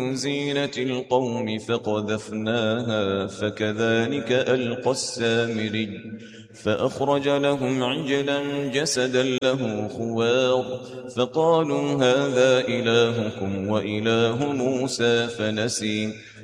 زينة القوم فقذفناها فكذلك ألقى السامري فأخرج لهم عجلا جسدا له خوار فقالوا هذا إلهكم وإله موسى فنسي